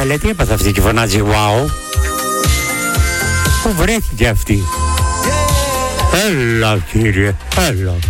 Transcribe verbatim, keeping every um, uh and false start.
Καλέ, τι έπαθε αυτή και φωνάζει wow. Πού βρέθηκε αυτή? Έλα κύριε, έλα.